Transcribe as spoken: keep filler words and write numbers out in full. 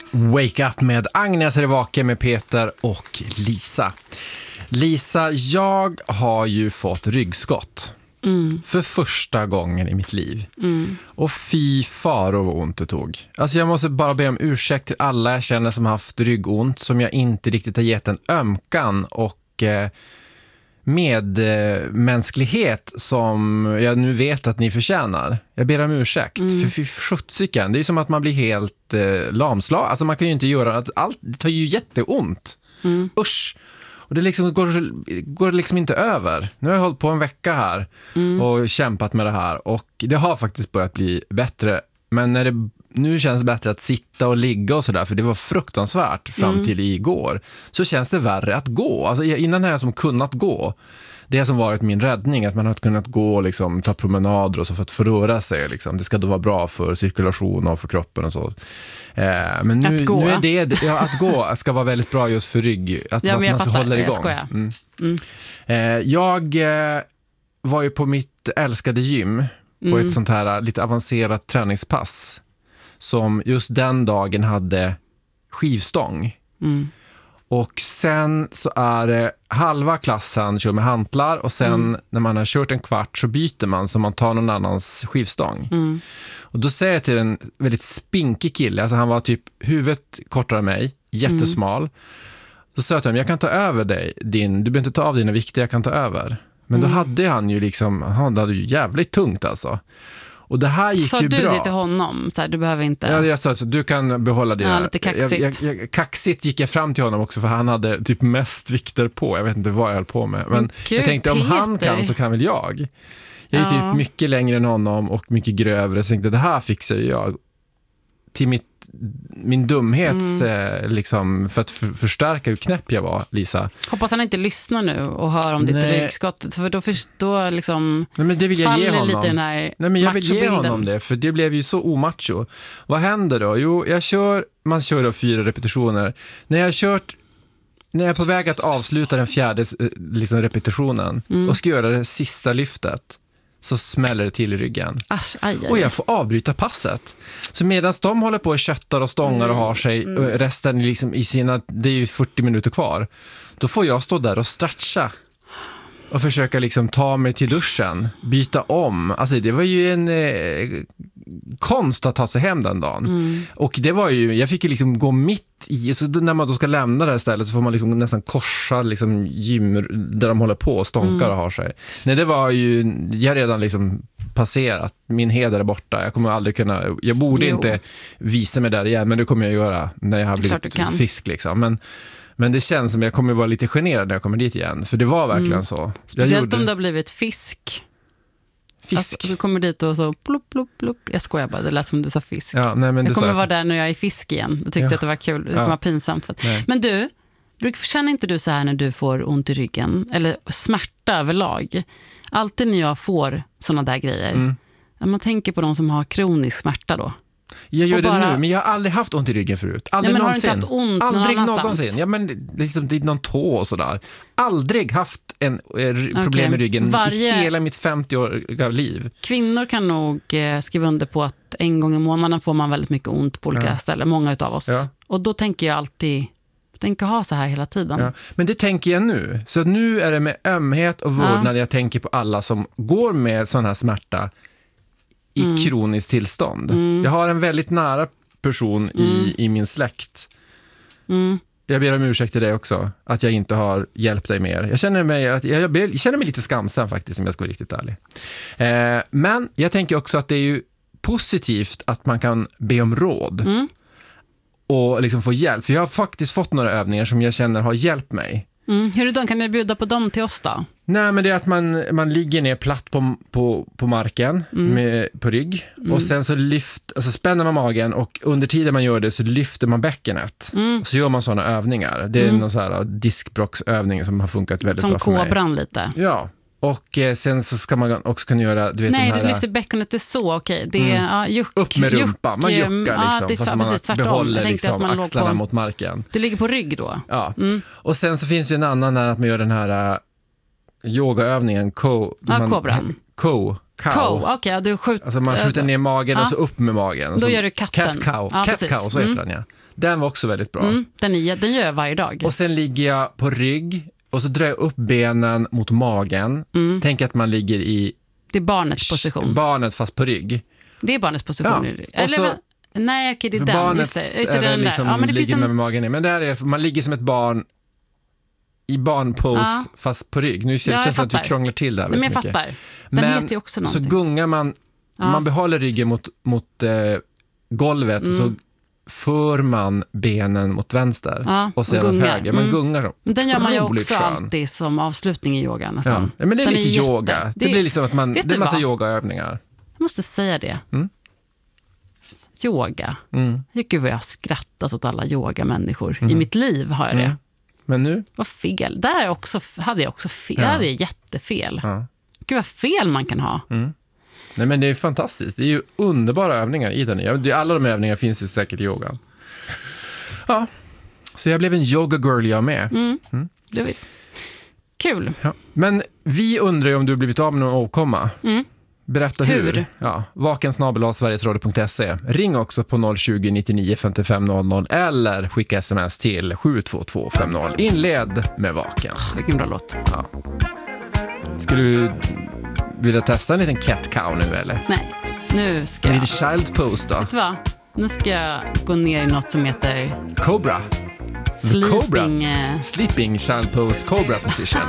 Wake Up med Agnes är vaken med Peter och Lisa. Lisa, jag har ju fått ryggskott. Mm. För första gången i mitt liv. Mm. Och fy far och vad ont det tog. Alltså jag måste bara be om ursäkt till alla jag känner som har haft ryggont, som jag inte riktigt har gett en ömkan och eh, medmänsklighet som jag nu vet att ni förtjänar. Jag ber om ursäkt. Mm. För fy sjuttsiken, det är som att man blir helt eh, lamslag. Alltså man kan ju inte göra att allt, det tar ju jätteont. Mm. Usch. Och det liksom går, går liksom inte över. Nu har jag hållit på en vecka här mm. och kämpat med det här. Och det har faktiskt börjat bli bättre. Men när det nu känns bättre att sitta och ligga och sådär, för det var fruktansvärt fram mm. till igår, så känns det värre att gå. Alltså innan har jag som kunnat gå. Det som varit min räddning, att man har kunnat gå och liksom, ta promenader och så för att förröra sig. Liksom. Det ska då vara bra för cirkulation och för kroppen och så. Eh, men nu, att gå. nu är det, ja, att gå ska vara väldigt bra just för rygg. Att ja, man, man så håller igång. Jag mm. Mm. Eh, jag eh, var ju på mitt älskade gym på mm. ett sånt här lite avancerat träningspass som just den dagen hade skivstång. Mm. Och sen så är det halva klassen kör med hantlar och sen mm. när man har kört en kvart så byter man så man tar någon annans skivstång. Mm. Och då säger jag till en väldigt spinkig kille, alltså han var typ huvudet kortare än mig, jättesmal. Mm. Så sa jag till honom, jag kan ta över dig, din, du behöver inte ta av dina vikter, jag kan ta över. Men mm. då hade han ju liksom, han hade ju jävligt tungt alltså. Och det här gick så ju bra. Så du det till honom? Så här, du behöver inte... Ja, jag sa att du kan behålla det. Ja, lite kaxigt. Jag, jag, jag, kaxigt gick jag fram till honom också, för han hade typ mest vikter på. Jag vet inte vad jag höll på med. Men Gud, jag tänkte, om Peter. han kan så kan väl jag. Jag är ja. typ mycket längre än honom och mycket grövre. Så jag tänkte, det här fixar jag. Till mitt, min dumhets, mm. eh, liksom, för att för, förstärka hur knäpp jag var, Lisa. Hoppas han inte lyssnar nu och hör om ditt ryggskott, för då förstår liksom. Nej, men det vill jag ge honom. Lite den här Nej, men jag vill ge honom det, för det blev ju så omacho. Vad händer då? Jo, jag kör, man kör då fyra repetitioner. När jag har kört, när jag är på väg att avsluta den fjärde liksom, repetitionen mm. och ska göra det sista lyftet, så smäller det till i ryggen. Asch, aj, aj. Och jag får avbryta passet. Så medan de håller på och köttar och stångar mm. och har sig, mm. resten liksom i sina, det är ju fyrtio minuter kvar, då får jag stå där och stretcha och försöka liksom ta mig till duschen, byta om. Alltså det var ju en eh, konst att ta sig hem den dagen. Mm. Och det var ju, jag fick ju liksom gå mitt i, så när man då ska lämna det här stället så får man liksom nästan korsa liksom gym där de håller på och stånkar mm. och har sig. Nej, det var ju, jag redan liksom passerat, min heder är borta. Jag kommer aldrig kunna, jag borde jo. inte visa mig där igen, men det kommer jag göra när jag har blivit fisk liksom. Men Men det känns som jag kommer vara lite generad när jag kommer dit igen. För det var verkligen mm. så. Speciellt gjorde... om det har blivit fisk. Fisk? Alltså, du kommer dit och så plopp, plopp, plopp. Jag skojar bara, det lät som du sa fisk. Ja, nej, men jag kommer så... vara där när jag är fisk igen. Då tyckte jag ja. att det var kul. Det ja. kommer vara pinsamt. För att... Men du, känner inte du så här när du får ont i ryggen? Eller smärta överlag? Alltid när jag får såna där grejer. Mm. Man tänker på de som har kronisk smärta då. Jag gör bara... det nu, men jag har aldrig haft ont i ryggen förut. Aldrig Nej, men någonsin. Har du inte haft ont aldrig någon någonsin. Ja, men liksom, det är någon tå och sådär. Aldrig haft en eh, problem okay. med ryggen Varje... i hela mitt femtio-åriga liv. Kvinnor kan nog eh, skriva under på att en gång i månaden får man väldigt mycket ont på olika ja. ställen. Många utav oss. Ja. Och då tänker jag alltid... Jag tänker ha så här hela tiden. Ja. Men det tänker jag nu. Så nu är det med ömhet och vårdnad ja. jag tänker på alla som går med sån här smärta i mm. kroniskt tillstånd. Mm. Jag har en väldigt nära person mm. i, i min släkt. Mm. Jag ber om ursäkt till dig också, att jag inte har hjälpt dig mer. Jag känner mig, att, jag, ber, jag känner mig lite skamsen faktiskt, om jag ska vara riktigt ärlig. Eh, men jag tänker också att det är ju positivt att man kan be om råd. Mm. Och liksom få hjälp. För jag har faktiskt fått några övningar som jag känner har hjälpt mig. Mm. Hur är det då? Kan ni bjuda på dem till oss då? Nej, men det är att man, man ligger ner platt på, på, på marken mm. med, på rygg mm. och sen så lyft, alltså spänner man magen och under tiden man gör det så lyfter man bäckenet. Mm. Så gör man sådana övningar. Det är mm. någon så här diskbrocksövning som har funkat väldigt som bra för mig. Som kobran lite. Ja. Och eh, sen så ska man också kunna göra, du vet, nej, här, du lyfter bäckenet, det är så, okej. Okay. Det är, mm. ja, juck, upp med rumpa, man juckar liksom, ja, det är fast precis, man behåller liksom, man axlarna på, mot marken. Du ligger på rygg då? Ja, mm. och sen så finns det en annan när man gör den här uh, yogaövningen, ko, ja, man, kobran. Ko, cow. Cow, okej, okay, du skjuter... Alltså man skjuter ner magen ja. och så upp med magen. Då så, gör du katten. Cat cow, ja, cat cow så heter mm. den, ja. Den var också väldigt bra. Mm, den, är, den gör jag varje dag. Och sen ligger jag på rygg och så drar jag upp benen mot magen. Mm. Tänk att man ligger i... Det är barnets position. Barnet fast på rygg. Det är barnets position. Ja. Eller, så, nej, okej, det är den. Barnet just det, just det, är den liksom ja, men det ligger en... med magen ner. Men där är, man ligger som ett barn i barnpose ja. fast på rygg. Nu känns det som att vi krånglar till där. Men jag mycket. fattar. Den men heter ju också någonting. Så gungar man, ja. man behåller ryggen mot, mot eh, golvet mm. och så för man benen mot vänster ja, och sen åt höger. Man mm. gungar så. Den gör man ju också skön. alltid som avslutning i yoga nästan. Ja. Men det är den lite är yoga. Jätte... Det, det blir liksom att man, det är en massa vad? yogaövningar. Jag måste säga det. Mm. Yoga. Mm. Gud vad jag har skrattat åt alla yogamänniskor. Mm. I mitt liv har jag det. Mm. Men nu? Vad fel. Där jag också, hade jag också fel. Ja. Där hade jag jättefel. Ja. Gud vad fel man kan ha. Mm. Nej men det är fantastiskt. Det är ju underbara övningar i den. Alla de övningarna finns ju säkert i yogan. Ja, så jag blev en yoga girl jag med. Mm. Mm. Det var kul. Ja. Men vi undrar ju om du har blivit av med någon åkomma. Mm. Berätta hur. hur? Ja, vaken snabel-a sverigesradio punkt se. Ring också på noll tjugo, nittionio, femtiofem noll noll eller skicka sms till sju två två fem noll. Inled med vaken. Oh, vilken bra låt. Ja. Skulle du vilja testa en liten cat cow nu eller? Nej, nu ska en jag... lite child pose då? Vet du vad? Nu ska jag gå ner i något som heter... Cobra. Sleeping... Cobra. Sleeping child pose cobra position.